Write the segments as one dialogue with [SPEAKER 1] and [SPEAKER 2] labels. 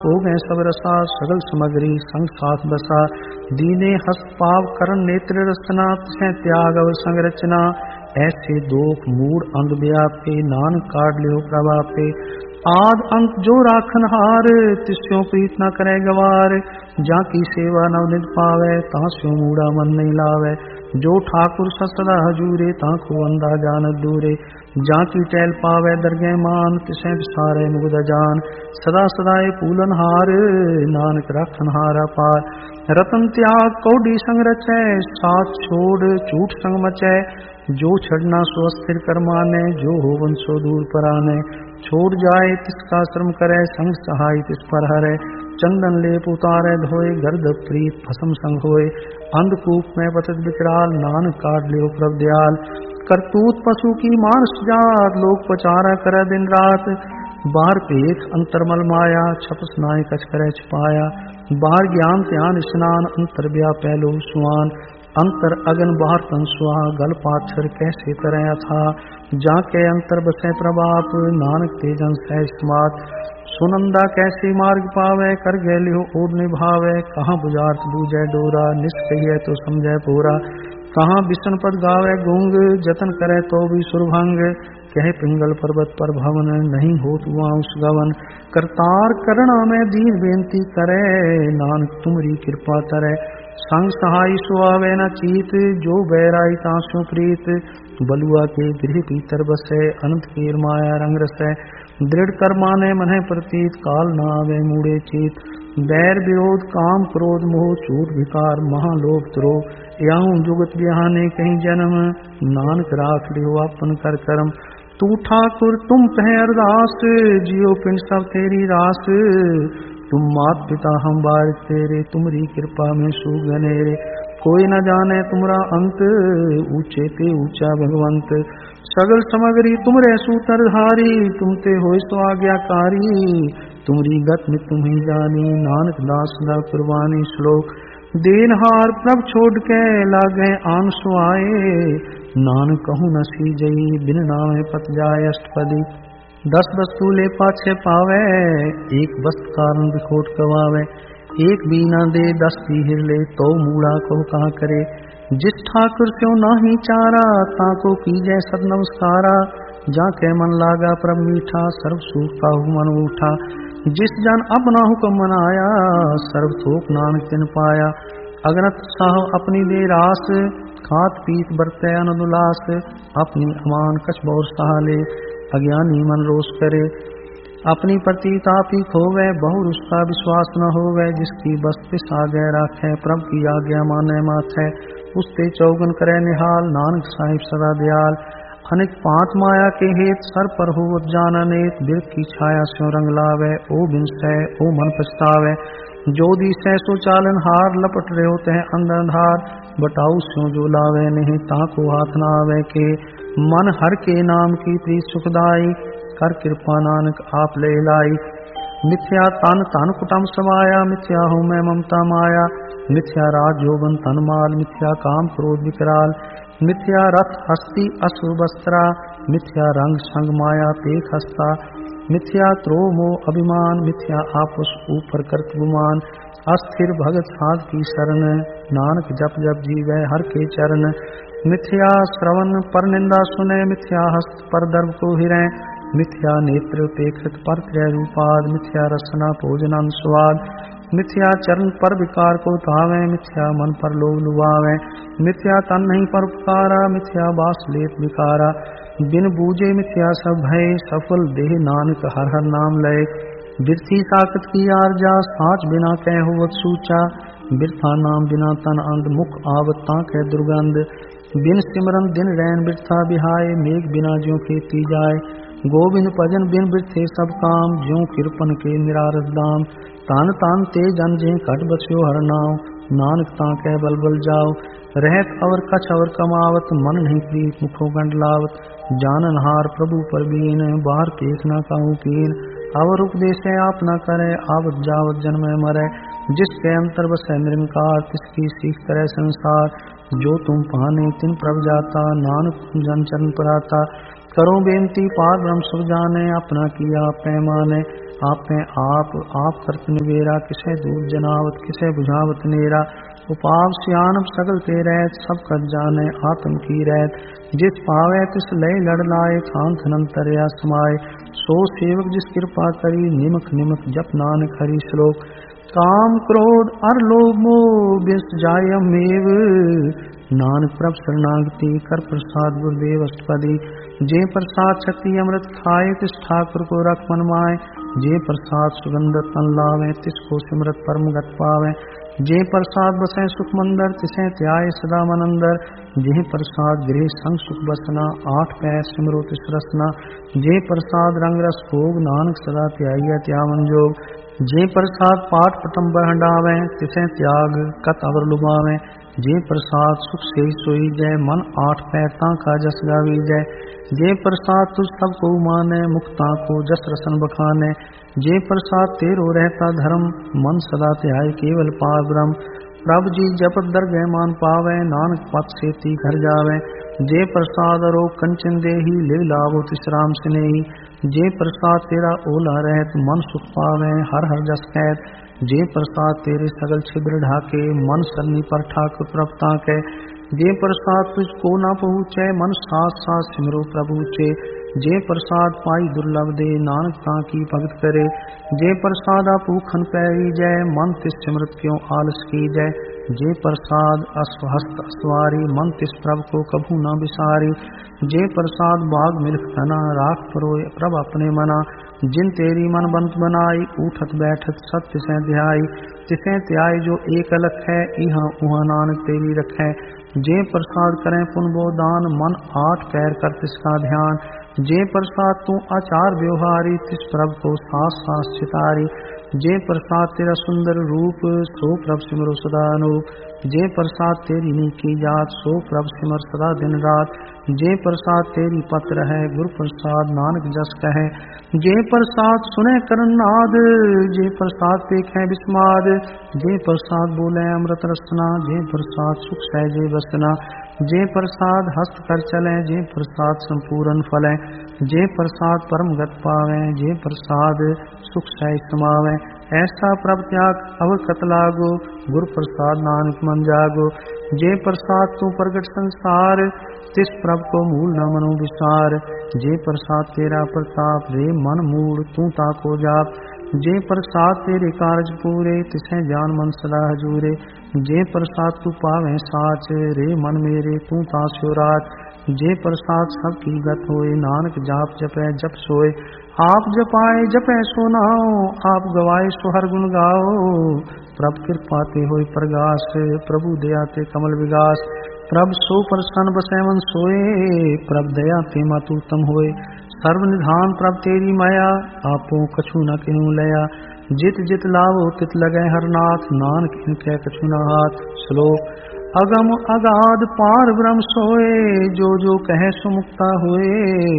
[SPEAKER 1] हो गए सब रसा सगल समगरी संग साथ बसा। दीने हस्त पाव करण नेत्र रसना तिसै त्याग अवर संग रचना। ऐसे दोख मूड अंध व्यापे नानक काट लियो प्रभापे। आद अंत जो राखन हार तिस्यों प्रीत न करे गवार। जाकी सेवा नवनिध पावे तास्यों मूड़ा मन नहीं लावे। जो ठाकुर सदा हजूरे ताको अंधा जानत दूरे। जाकी टैल पावे दरगह मान तिसै विसारे मुगद जान। सदा सदाए पूलन हार नानक राखन हारा पार। रतन त्याग कौडी संग रचै साथ छोड़ झूठ संग मचै। जो छड़ना सो अस्थिर कर माने जो होवन सो दूर पराने। छोड़ जाए तिसका श्रम करे संग सहाय तिस पर हरे। चंदन लेप उतारे धोए गर्द प्रीत भसम संग होए। अंधकूप में पतत विकराल नानक काट लियो प्रभ दयाल। करतूत पशु की मानस जात लोक पचारा करे दिन रात। बाहर पेख अंतरमल माया छपस नाय कछ करे छिपाया। बाहर ज्ञान ध्यान स्नान अंतर व्यापै लो सुआन। अंतर अगन बाहर तन सुहा गल पाथर कैसे तरह था। जाके अंतर बसे प्रभाप नानक तेजन सह समात। सुनंदा कैसे मार्ग पावे कर गैलियो ओढ़ निभावे। कहाँ बुझार्थ बूझे डोरा निष्कहिए तो समझे पूरा। कहाँ बिसन पद गावे गुंग जतन करे तो भी सुरभंग। कह पिंगल पर्वत पर भवन नहीं होत उस गवन। करतार करुणा में दीन बेनती करे नानक तुमरी कृपा करे। संग सहाय सुआवे न चीत जो बैराई तासु प्रीत। बलुआ के गृह भीतर बसे अनंत कीर माया रंग रसै। दृढ़ कर माने मने प्रतीत काल न आवे मूढ़े चीत। बैर विरोध काम क्रोध मोह चूट विकार महालोभ द्रोह। याहू जुगत बिहाने कहीं जन्म नानक राख लियो अपन कर कर्म। तू ठाकुर तुम कहे अरदास जियो पिंड सब तेरी रास। तुम मात पिता हम बारिक तेरे तुमरी कृपा में सुगनेरे। कोई न जाने तुमरा अंत ऊंचे ते ऊंचा भगवंत। सगल समगरी तुमरे सूत्रधारी तुम ते होय सो आज्ञाकारी। तुमरी गत में तुम्ही जानी नानक दास दा कुर्बानी। श्लोक देनहार प्रभ छोड़ के लागे आन सो आए। नानक कहूँ न सी जई बिन नामे पत जाय अष्टपदी। 10 वस्तु ले पाछे पावे एक वस्त कारण विखोट गवावे। एक बीना दे 10 पीहिर ले तो मूड़ा को कहा करे। जिस ठाकुर स्यों नाही चारा ताको कीजै सद नमस्कारा। जाके मन लागा प्रभ मीठा सर्व सुख पाहु मन उठा। जिस जन अपना हुक्म मनाया सर्व थोक नानक तिन पाया। अगनत साह अपनी दे रास खात पीत बरतै अनुलास। अपनी अमान कछ बहुर सहाले अज्ञानी मन रोष करे। अपनी प्रतीत आप ही खोवे बहुर उसका विश्वास न होवे। जिसकी बस्ती सागे राखे प्रभु की आज्ञा माने माथे। उसते चौगन करे निहाल नानक साहिब सदा दयाल। अनेक पांच माया के हेत सर पर हो जाननेत। बिरख की छाया स्यों रंग लावे ओ बिनसै ओ मन पछतावे। जो दिसै सो चालन हार लपट रहे होते हैं अंधार। बटाऊ स्यों जो लावे नहीं ताको हाथ न आवे के। मन हर के नाम की प्रीत सुखदाई कर कृपा नानक आप ले लाई। मिथ्या तन तन कुटम समाया मिथ्या हूँ मैं ममता माया। मिथ्या राज जोबन तन माल मिथ्या काम क्रोध विकराल। मिथ्या रथ हस्ती अशुभ वस्त्रा मिथ्या रंग संग माया पेख हस्ता। मिथ्या त्रोह मोह अभिमान मिथ्या आपस ऊपर करत गुमान। अस्थिर भगत साध की शरण नानक जप जप जीवै हर के चरण। मिथ्या श्रवण पर निंदा सुने मिथ्या हस्त पर दर्भ को हिरै। मिथ्या नेत्र पेखत पर त्रय रूपाद मिथ्या रसना भोजन स्वाद। मिथ्या चरण पर विकार को तावे मिथ्या मन पर लोभ लुभावे। मिथ्या तन नहीं पर उपकारा मिथ्या बास लेत विकारा। बिन बूझे मिथ्या सब भय सफल देह नानक हर हर नाम लय। बिरथी साकत की आरजा साच बिना कह होवत सूचा। बिरथा नाम बिना तन अंध मुख आवत ताके दुर्गंध। बिन सिमरन दिन रैन बिरथा बिहाय मेघ बिना ज्यों खेती जाय। गोविंद भजन बिन बिरथे सब काम ज्यों किरपन के निरारद दाम। तान तान ते जन जे घट बस्यो हर नाम नानक ताके बल बल जाओ। रहत अवर कछ अवर कमावत मन नहीं प्रीत मुखो गंड लावत। जानन हार प्रभु पर बीन बाहर केख न कहूँ कीन। अवर उपदेश आप न करे आवत जावत जन्म मरे। जिसके अंतर बसै निरंकार तिसकी सीख करे संसार। जो तुम पाने तिन प्रभ जाता नानक जन चरण पर आता। करो बेनती पार ब्रह्म सुख जाने अपना किया पैमाने। आपे आप करत निवेरा, किसे दूर जनावत किसे बुझावत नेरा। उपाव सियानप सगल ते रहत, सब कर जाने आत्म की रहत। जिस पावे तिस लय लड़ लाए, खांत अनंतरया समाए। सो सेवक जिस कृपा करी, निमक निमक जप नानक हरि श्लोक। काम क्रोध अर लोभ मोह बिस जाय मेव, नानक प्रभ शरणागति कर प्रसाद गुरुदेव अष्टपदी। जे प्रसाद शक्ति अमृत खाए, तिस ठाकुर को रख मन माए। जे प्रसाद सुगंध तन लावे, तिसको सिमरत परम गत पावे। जे प्रसाद बसै सुख मंदर, तिसे त्याय सदा मन अंदर। जे प्रसाद गृह संग सुख बसना, आठ पैर सिमरो तिस रसना। जे प्रसाद रंग रस भोग, नानक सदा त्याई त्यावन जोग। जे प्रसाद पाठ पटम्बर हंडावे, तिसे त्याग कत अवर लुभावे। जे प्रसाद सुख से सोई जय, मन आठ पैर ताका जस गावी जय। जे प्रसाद तुझ सब को माने, मुक्ता को जस रसन बखाने। जे प्रसाद तेरो रहता धर्म, मन सदा त्याय केवल पार ब्रह्म। प्रभु जी जपत दरगह मान पावे, नानक पथ से ती घर जावे। जे प्रसाद अरो कंचन देही, ले लाभो तिस राम स्नेही। जे प्रसाद तेरा ओला रहत, मन सुख पावे हर हर जस कहत। जे प्रसाद तेरे सगल छिद्र ढाके, मन सरनी पर ठाकुर प्रभ ताके। जे प्रसाद तुझको न पहुँचे, मन साथ साथ सिमरो प्रभु चे। जे प्रसाद पाई दुर्लभ दे, नानक ताकी भगत करे। जे प्रसाद भूखन पैरी जय, मन तिस सिमरत क्यों आलस की जय। जे प्रसाद अस्वहस्त अस्वारी, मन तिस प्रभ को कभू न बिसारी। जे प्रसाद बाग मिल्ख तना, राख परोए प्रभ अपने मना। जिन तेरी मन बंत बनाई, उठत बैठत सत्य से ध्याई। तिसे त्याय जो एक अलख है, इहाँ उहाँ नानक तेरी रखै। जे प्रसाद करें पुन वो दान, मन आठ पैर कर तिसका ध्यान। जे प्रसाद तू आचार व्यवहारी, तिस प्रभ को सास सास चितारी। जे प्रसाद तेरा सुंदर रूप, सो प्रभ सिमरो सदा अनूप। जे प्रसाद तेरी नीकी जात, सो प्रभ सिमर सदा दिन रात। जे प्रसाद तेरी पत्र है, गुरु प्रसाद नानक जस कहे। जे प्रसाद सुने करन नाद, जे प्रसाद पेखे बिस्माद। जे प्रसाद बोले अमृत रसना, जे प्रसाद सुख सहजे बसना। जे प्रसाद हस्त कर चले, जे प्रसाद संपूर्ण फले। जे प्रसाद परम गत पावे, जे प्रसाद सुख सह समावे। ऐसा प्रभ त्याग अवकत लागो, गुरु प्रसाद नानक मन जागो। जे प्रसाद तू प्रगट संसार, तिस प्रभ को मूल न मनो विसार। जे प्रसाद तेरा प्रताप, रे मन मूड तू ताको जाप। जे प्रसाद तेरे कारज पूरे, तिसे जान मन सदा हजूरे। जे प्रसाद तू पावे साच, रे मन मेरे तू तास्यो राच। जे प्रसाद सब की गत होए, नानक जाप जपै जप सोए। आप जपाए जपै सो नाओ, आप गवाए सो हर गुण गाओ। प्रभ कृपा ते होए प्रगास, प्रभु दया ते कमल विगास। प्रभ सो प्रसन्न बसै मन सोए, प्रभ दया ते मातु उत्तम होए। सर्व निधान प्रभ तेरी माया, आपो कछु न किन्हू लया। जित जित लावो तित लगै हर नाथ, नानक इनके कछु न हाथ। श्लोक अगम अगाध पार ब्रह्म सोए, जो जो कहे सो मुक्ता हुए।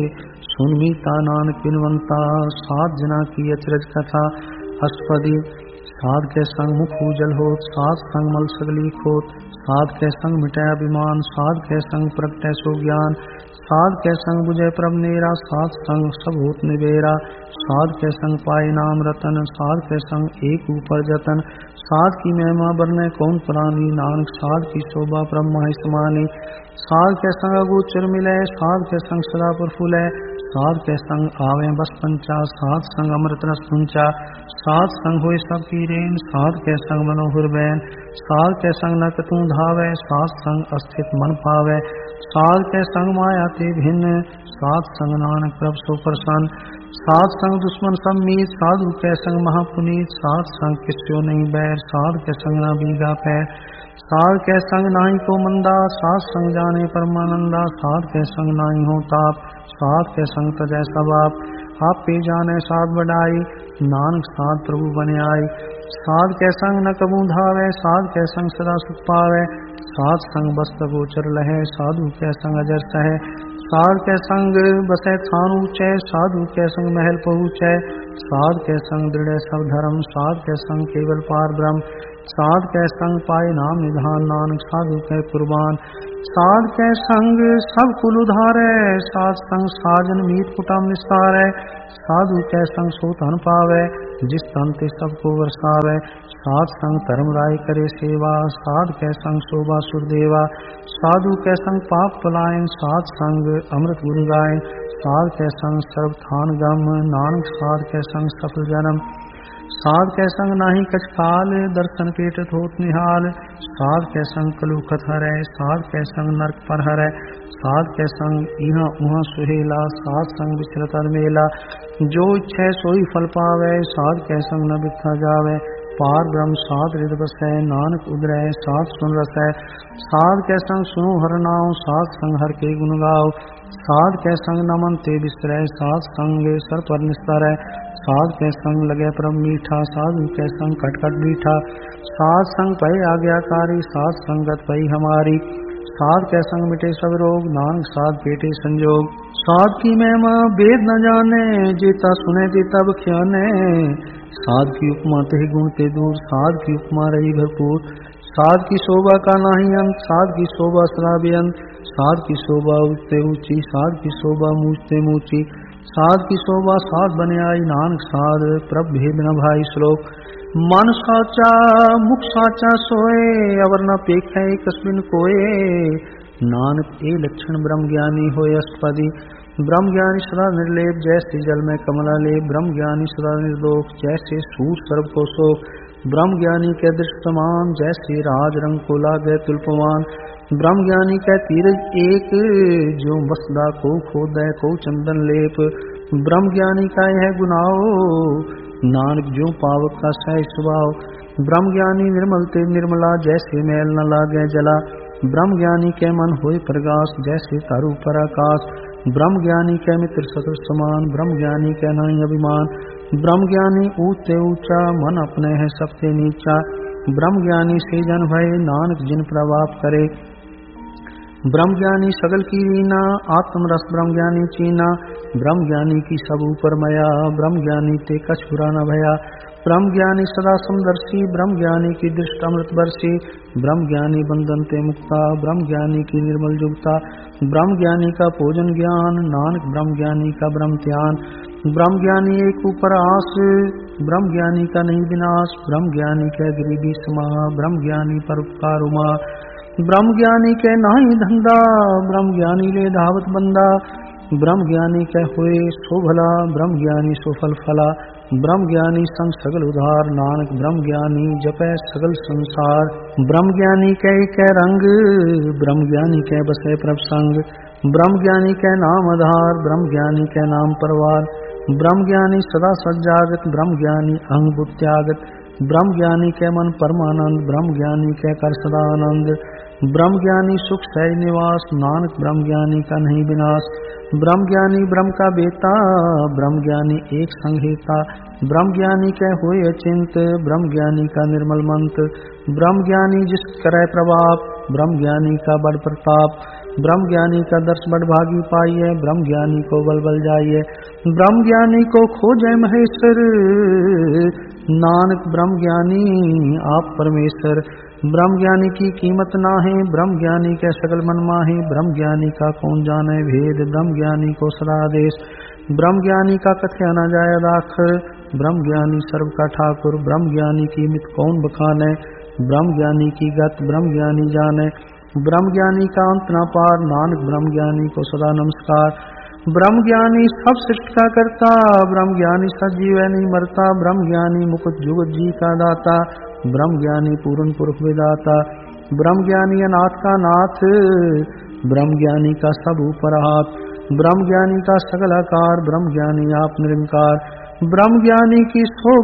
[SPEAKER 1] सुन मीता नानक बिनवंता, साध जना की अचरज कथा। अष्टपदी साध के संग मुख उजल होत, साध संग मल सगली खोत। साध के संग मिटै अभिमान, साध के संग प्रगटै सो ज्ञान। साध के संग बुझै प्रभ नेरा, साध संग सब होत निबेरा। साध के संग पाए नाम रतन, साध के संग एक ऊपर जतन। साध की महिमा बरने कौन प्राणी, नानक साध की शोभा ब्रह्मा ही समानी। साध के संग अगोचर मिलै, साध के संग सदा प्रफुल्लै। साध के संग आवे बस पंचा, साध संग अमृत रस पुंचा। साध संग होए सब की रेन, साध के संग मनोहर बैन। साध के संग न कतू धावै, साध संग अस्थित मन पावै। साध के संग माया ते भिन्न, साध संग नानक प्रभ सो प्रसन्न। साध संग दुश्मन सब मीत, साधु के संग महापुनीत। साध संग किस्यो नहीं बैर, साध के संग न बीगा पैर। साध के संग नाही को मंदा, साध संग जाने परमानंदा। साध के संग नाही हो ताप, साध के संग तजै सब आप। आप पे जाने साध बढ़ाई, नानक साध प्रभु बने आई। साध के संग न कबू धावै, साध के संग सदा सुख पावै। साध संग बस्त गोचर लहै, साधु के संग अजर सहै। साध के संग बसै थान ऊंचै, साधु के संग महल पहुँचै। साध के संग दृढ़ सब धर्म, साध के संग केवल पार ब्रह्म। साध के संग पाए नाम निधान, नानक साधु के कुर्बान। साध कै संग सब कुल उधारै, साध संग साजन मीत कुटम निस्तारै। साधु कै संग सो धन पावै, जिस धन ते सबको वरसावै। साध संग धर्म राय करे सेवा, साध कै संग शोभा सुरदेवा। साधु कै संग पाप पलायन, साध संग अमृत गुण गायन। साध कै संग सर्व थान गम, नानक साध कै संग सफल जन्म। साध कै संग नाही कछ काल, दर्शन केटत होत निहाल। साध कै संग कलुखत हरै, साध कै संग नरक पर हरै। साध कै संग इहाँ उहाँ सुहेला, साध संग विचरत मेला। जो इच्छै सोई फल पावै, साध कै संग न बिथा जावै। पार ब्रह्म साध हृदय बसै, नानक उदरै साध सुन रसै। साध कै संग सुनो हर नाम, साध संग हर के गुण गाओ। साध कै संग नमन ते बिसरै, साध संग सर पर निस्तारै। साध कै संग लगे परम मीठा, साधु कै संग खट खट मीठा। साध संग पै आज्ञाकारी, साध संगत पै हमारी। साध कै संग मिटे सब रोग, नानक साध पेटे संजोग। साध की महिमा वेद न जाने, जेता सुने तेता बख्याने। साध की उपमा ते गुण ते दूर, साध की उपमा रही भरपूर। साध की शोभा का नाही अंत, साध की शोभा सदा बेअंत। साध की शोभा ऊंचते ऊंची, साध की शोभा मूंचते मूंची। साध की शोभा साध बने आई, नानक साध प्रभ भेद न भाई। श्लोक मन साचा मुख साचा सोए, अवर न पेखै कस्मिन कोए। नानक ए लक्षण ब्रह्म ज्ञानी होय अष्टपदी। ब्रह्म ज्ञानी सदा निर्लेप, जैसे जल में कमला लेप। ब्रह्म ज्ञानी सदा निर्दोष, जैसे सूर सर्व को शोक। ब्रह्म ज्ञानी के दृष्ट समान, जैसे राज रंग को लागे तुल्पमान। ब्रह्म ज्ञानी के तीरज एक, जो मसदा को खोदै को चंदन लेप। ब्रह्म ज्ञानी का यह गुनाओ, नानक जो पावक का सह स्वभाव। ब्रह्म ज्ञानी निर्मल ते निर्मला, जैसे मैल न लागे जला। ब्रह्म ज्ञानी के मन होय प्रकाश, जैसे तारू पर आकाश। ब्रह्म ज्ञानी के मित्र शत्रु समान, ब्रह्म ज्ञानी के नहीं अभिमान। ब्रह्म ज्ञानी ऊंचे ऊंचा, मन अपने है सबसे नीचा। ब्रह्म ज्ञानी से जन भय, नानक जिन प्रभाव करे। ब्रह्म ज्ञानी सगल की रीना, आत्म रस ब्रह्म ज्ञानी चीना। ब्रह्म ज्ञानी की सब ऊपर मया, ब्रह्म ज्ञानी ते कछ बुरा न भया। ब्रह्म ज्ञानी सदा समदर्शी, ब्रह्म ज्ञानी की दृष्ट अमृत बरसी। ब्रह्म ज्ञानी बंधन ते मुक्ता, ब्रह्म ज्ञानी की निर्मल जुगता। ब्रह्म ज्ञानी का भोजन ज्ञान, नानक ब्रह्म ज्ञानी का ब्रह्म ध्यान। ब्रह्म ज्ञानी एक ऊपर आस, ब्रह्म ज्ञानी का नहीं विनाश। ब्रह्म ज्ञानी के गरीबी समा, ब्रह्म ज्ञानी पर उपकार उमा। ब्रह्म ज्ञानी के नाही धंधा, ब्रह्म ज्ञानी ले धावत बंदा। ब्रह्म ज्ञानी के हुए सो भला, ब्रह्म ज्ञानी सो फल फला। ब्रह्म ज्ञानी संग सगल उधार, नानक ब्रह्म ज्ञानी जपै सगल संसार। ब्रह्म ज्ञानी के रंग, ब्रह्म ज्ञानी के बसे प्रभ संग। ब्रह्म ज्ञानी के नाम आधार, ब्रह्म ज्ञानी के नाम परवार। ब्रह्म ज्ञानी सदा सज्जागत, ब्रह्म ज्ञानी अंग बुत त्यागत। ब्रह्म ज्ञानी के मन परमानंद, ब्रह्म ज्ञानी के कर सदा आनंद। ब्रह्म ज्ञानी सुख सहज निवास, नानक ब्रह्म ज्ञानी का नहीं विनाश। ब्रह्म ज्ञानी ब्रह्म का बेटा, ब्रह्म ज्ञानी एक संग हेता। ब्रह्म ज्ञानी के हुए अचिंत, ब्रह्म ज्ञानी का निर्मल मंत। ब्रह्म ज्ञानी जिस करे प्रभाव, ब्रह्म ज्ञानी का बड़ प्रताप। ब्रह्म ज्ञानी का दर्श बड़ भागी पाइए, ब्रह्म ज्ञानी को बल बल जाइए। ब्रह्म ज्ञानी को खोजै महेश्वर, नानक ब्रह्म ज्ञानी आप परमेश्वर। ब्रह्म ज्ञानी की कीमत ना है, ब्रह्म ज्ञानी के सकल मन माहे। ब्रह्म ज्ञानी का कौन जाने भेद, ब्रह्म ज्ञानी को सदा आदेश। ब्रह्म ज्ञानी का कथ्या न जाय दाखर, ब्रह्म ज्ञानी सर्व का ठाकुर। ब्रह्म ज्ञानी की मित कौन बखाने, ब्रह्म ज्ञानी की गत ब्रह्म ज्ञानी जाने। ब्रह्म ज्ञानी का अंत न पार, नानक ब्रह्म ज्ञानी को सदा नमस्कार। ब्रह्म ज्ञानी सब सृष्टि का करता, ब्रह्म ज्ञानी सजीव नहीं मरता। ब्रह्म ज्ञानी मुकुट जुगत जी का दाता, ब्रह्म ज्ञानी पूर्ण पुरुष विदाता। ब्रह्म ज्ञानी अनाथ का नाथ, ब्रह्म ज्ञानी का सब ऊपर हाथ। ब्रह्म ज्ञानी का सकल आकार, ब्रह्म ज्ञानी आप निरंकार। ब्रह्म ज्ञानी की सो